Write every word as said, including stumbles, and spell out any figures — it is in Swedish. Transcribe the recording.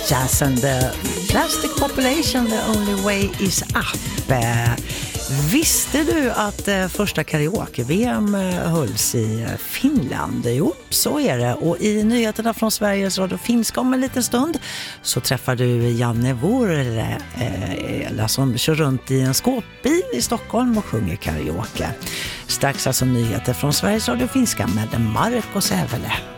Jazz and the Plastic Population, the only way is up. Eh, visste du att eh, första karaoke-V M eh, hölls i eh, Finland? Jo, så är det. Och i nyheterna från Sveriges Radio Finska om en liten stund så träffar du Janne Vorre eh, som kör runt i en skåpbil i Stockholm och sjunger karaoke. Strax alltså nyheter från Sveriges Radio Finska med Marko Sävele.